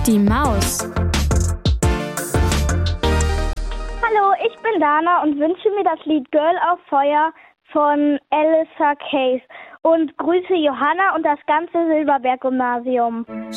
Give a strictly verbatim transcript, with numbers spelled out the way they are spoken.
Die Maus. Hallo, ich bin Dana und wünsche mir das Lied Girl auf Feuer von Alyssa Case und grüße Johanna und das ganze Silberberg-Gymnasium.